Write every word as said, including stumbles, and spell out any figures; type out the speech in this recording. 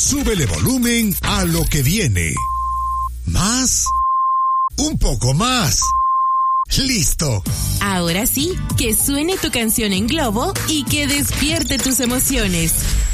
súbele volumen a lo que viene. ¿Más? Un poco más. ¡Listo! Ahora sí, que suene tu canción en globo y que despierte tus emociones.